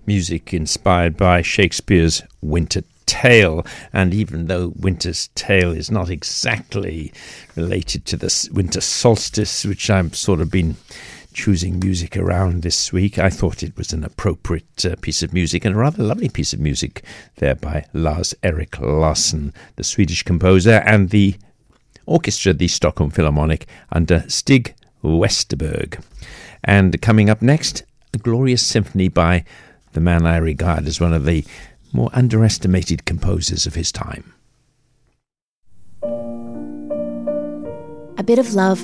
music inspired by Shakespeare's Winter Tale. And even though Winter's Tale is not exactly related to the winter solstice, which I've sort of been choosing music around this week, I thought it was an appropriate piece of music, and a rather lovely piece of music there by Lars-Erik Larsson, the Swedish composer, and the orchestra, the Stockholm Philharmonic, under Stig Westerberg. And coming up next, a glorious symphony by the man I regard as one of the more underestimated composers of his time. A bit of love